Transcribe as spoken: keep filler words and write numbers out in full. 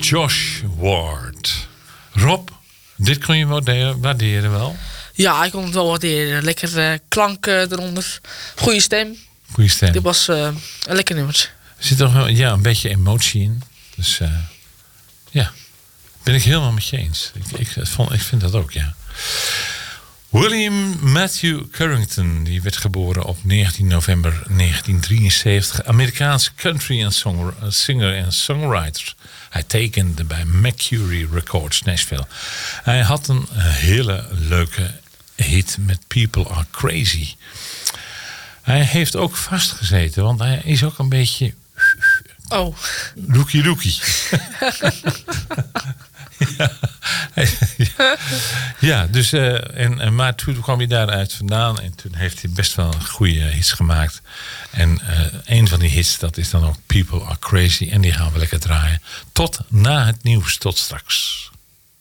Josh Ward. Rob, dit kon je waarderen, waarderen wel? Ja, ik kon het wel waarderen. Lekker uh, klank uh, eronder. Goeie stem. Goeie stem. Dit was uh, een lekker nummertje. Er zit toch wel ja, een beetje emotie in. Dus uh, ja, ben ik helemaal met je eens. Ik, ik, vond, ik vind dat ook, ja. William Matthew Carrington, die werd geboren op negentien november negentien drieënzeventig. Amerikaanse country en song, singer en songwriter. Hij tekende bij Mercury Records Nashville. Hij had een hele leuke hit met People Are Crazy. Hij heeft ook vastgezeten, want hij is ook een beetje... Oh. Roekie roekie. ja, ja, ja, dus uh, en, en maar toen kwam hij daaruit vandaan en toen heeft hij best wel goede hits gemaakt. En uh, een van die hits, dat is dan ook People Are Crazy en die gaan we lekker draaien. Tot na het nieuws, tot straks.